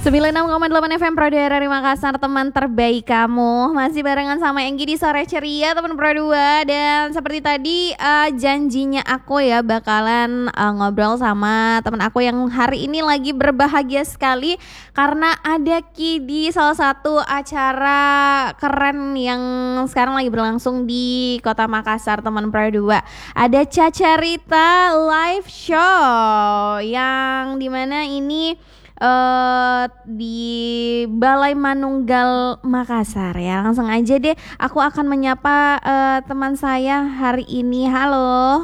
96,8 FM Pro 2 dari Makassar, teman terbaik kamu. Masih barengan sama Enggi di Sore Ceria, teman Pro 2. Dan seperti tadi janjinya aku ya bakalan ngobrol sama teman aku yang hari ini lagi berbahagia sekali karena ada Ki di salah satu acara keren yang sekarang lagi berlangsung di Kota Makassar, teman Pro 2. Ada Cacarita Live Show yang dimana ini di Balai Manunggal Makassar ya. Langsung aja deh aku akan menyapa teman saya hari ini. Halo.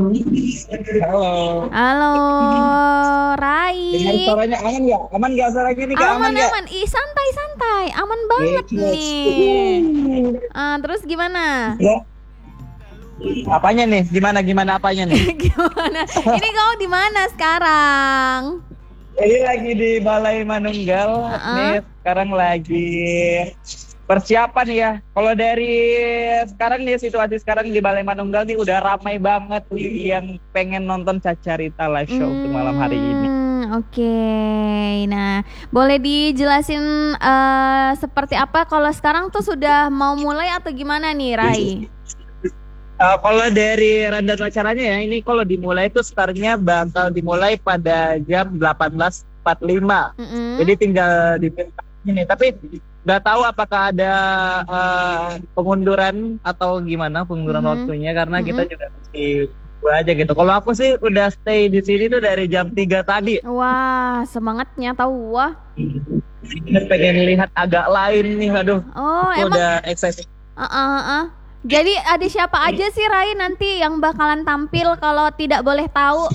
Halo. Halo Rai. Dengar suaranya aman nggak? Aman nggak suaranya nih Kak? Aman Nggak? aman. Santai. Aman banget Yes. nih. Terus gimana? Ya. Apanya nih? Gimana apanya nih? Gimana? Ini kamu di mana sekarang? Ini lagi di Balai Manunggal. Nih sekarang lagi persiapan ya. Kalau dari sekarang nih, situasi sekarang di Balai Manunggal nih udah ramai banget yang pengen nonton Cacarita Live Show untuk malam hari ini. Oke. Nah, boleh dijelasin seperti apa kalau sekarang tuh sudah mau mulai atau gimana nih, Rai? Kalau dari rundown acaranya ya, ini kalau dimulai itu startnya bakal dimulai pada jam 18.45. Jadi tinggal dipilih ini. Tapi nggak tahu apakah ada pengunduran atau gimana pengunduran waktunya, karena kita juga masih aja gitu. Kalau aku sih udah stay di sini tuh dari jam 3 tadi. Wah, semangatnya tahu wah. Pengen lihat agak lain nih, aduh. Oh, udah excited. Jadi ada siapa aja sih Rai nanti yang bakalan tampil kalau tidak boleh tahu?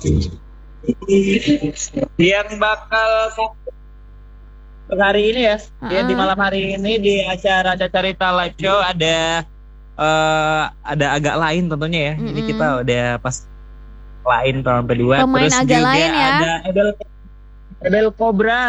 Yang bakal hari ini ya, ya di malam hari ini di acara Cacarita Live Show ada agak lain tentunya ya. Jadi kita udah pas lain tahun kedua. Pemain terus agak juga lain ya. Ada Ebel Cobra.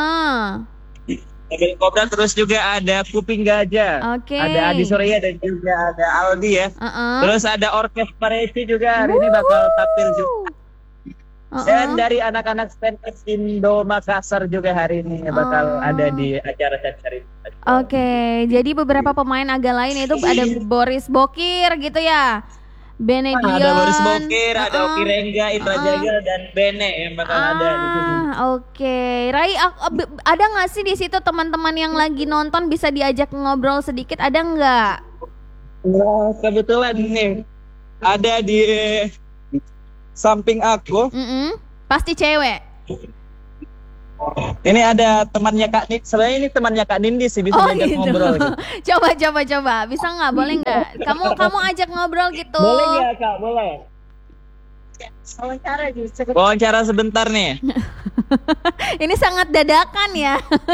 Ebel Cobra, terus juga ada Kuping Gajah. Oke. Ada Adi Surya dan juga ada Aldi ya. Terus ada Orkes Paresi juga hari ini bakal tampil juga. Dan dari anak-anak stand up Indo Makassar juga hari ini bakal ada di acara Cacarita. Oke, jadi beberapa pemain agak lain itu ada Boris Bokir gitu ya. Benedion. Ada Boris Bokir, ada Oki Rengga, Indra Jagel, dan Bene yang bakal ada di sini. Oke, Rai, ada nggak sih di situ teman-teman yang lagi nonton bisa diajak ngobrol sedikit? Ada nggak? Nah, kebetulan nih ada di samping aku. Pasti cewek. Ini ada temannya Kak Nindi. Sebenarnya ini temannya Kak Nindi sih, bisa diajak ngobrol. Gitu. Coba. Bisa nggak? Boleh nggak? Kamu ajak ngobrol gitu. Boleh nggak Kak? Boleh. Wawancara sebentar nih. Ini sangat dadakan ya.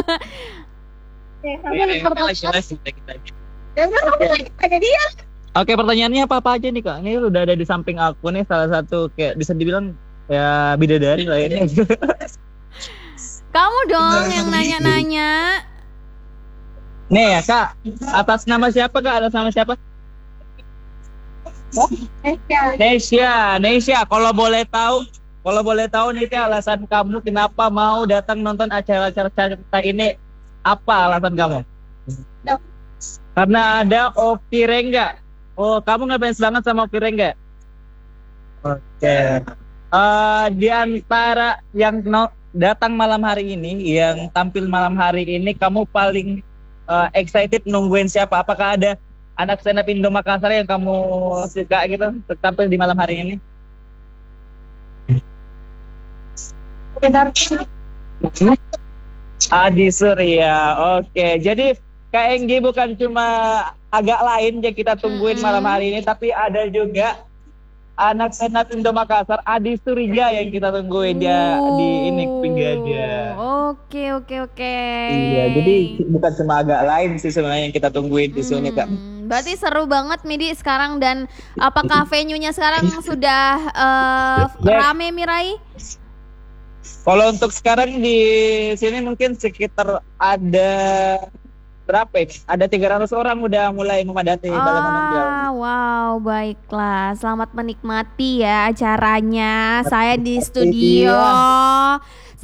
Oke, pertanyaannya apa aja nih Kak? Ini udah ada di samping aku nih, salah satu kayak bisa dibilang ya bidadari lah ini. Kamu dong yang nanya-nanya. Nih ya Kak, atas nama siapa Kak? Atas nama siapa? Nesya. Kalau boleh tahu nih Kak, alasan kamu kenapa mau datang nonton acara-acara Cacarita ini, apa alasan kamu? Karena ada Oki Rengga. Oh, kamu ngefans banget sama Oki Rengga? Oke. Di antara yang datang malam hari ini, yang tampil malam hari ini, kamu paling excited nungguin siapa? Apakah ada anak stand up Indo Makassar yang kamu suka gitu tampil di malam hari ini? Adi Surya. Oke. Jadi Kak Enggi bukan cuma agak lain yang kita tungguin malam hari ini, tapi ada juga anak stand up Indo Makassar, Adi Surya yang kita tungguin dia di ini Kuping Gajah. Oke. Iya, jadi bukan cuma agak lain sih sebenarnya yang kita tungguin di sini Kak. Berarti seru banget Midi sekarang. Dan apakah venue-nya sekarang sudah rame Mirai? Kalau untuk sekarang di sini mungkin sekitar ada berapa ya? Ada 300 orang udah mulai memadati Balai Manunggal. Wow, baiklah. Selamat menikmati ya acaranya. Saya di studio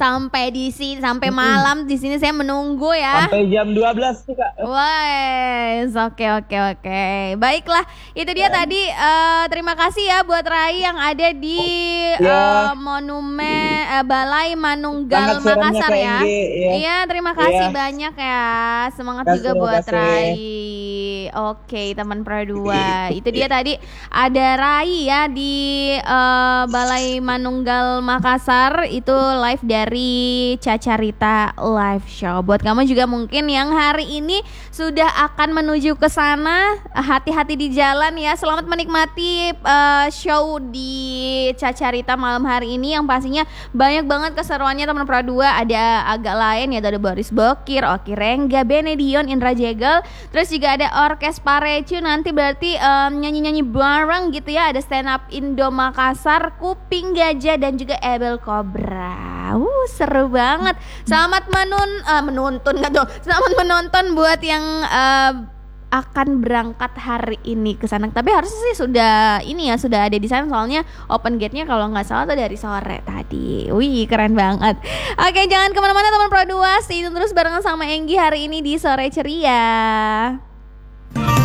sampai di sini sampai malam di sini saya menunggu ya. Sampai jam 12 tuh Kak. Wes, oke. Baiklah, itu dia tadi. Terima kasih ya buat Rai yang ada di Monumen Balai Manunggal Makassar ya. Iya, terima kasih banyak ya. Semangat juga buat Rai. Oke, teman Pro 2. Itu dia tadi ada Rai ya di Balai Manunggal Makassar, itu live dari Cacarita Live Show. Buat kamu juga mungkin yang hari ini sudah akan menuju ke sana, hati-hati di jalan ya. Selamat menikmati show di Cacarita malam hari ini yang pastinya banyak banget keseruannya teman Pro 2. Ada agak lain ya, ada Boris Bokir, Oki Rengga, Benedion, Indra Jegel, terus juga ada Orkes Parecu nanti berarti nyanyi-nyanyi bareng gitu ya. Ada stand up Indo Makassar, Kuping Gajah dan juga Ebel Cobra. Seru banget. Selamat Selamat menonton buat yang akan berangkat hari ini ke sana. Tapi harusnya sih sudah ada di sana, soalnya open gate-nya kalau nggak salah tuh dari sore tadi. Wih, keren banget. Oke, jangan kemana-mana teman Pro 2, stay tune terus barengan sama Enggi hari ini di Sore Ceria.